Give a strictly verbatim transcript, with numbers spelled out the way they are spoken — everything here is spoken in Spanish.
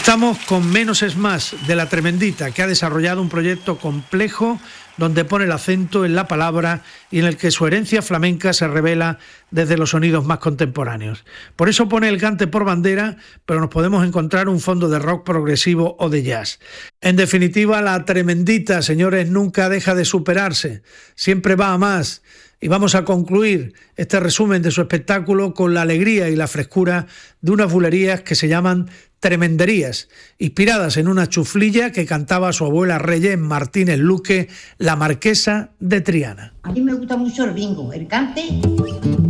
Estamos con Menos es Más, de La Tremendita, que ha desarrollado un proyecto complejo donde pone el acento en la palabra y en el que su herencia flamenca se revela desde los sonidos más contemporáneos. Por eso pone el cante por bandera, pero nos podemos encontrar un fondo de rock progresivo o de jazz. En definitiva, La Tremendita, señores, nunca deja de superarse, siempre va a más. Y vamos a concluir este resumen de su espectáculo con la alegría y la frescura de unas bulerías que se llaman tremenderías, inspiradas en una chuflilla que cantaba su abuela Reyes Martínez Luque, la marquesa de Triana. A mí me gusta mucho el bingo, el cante.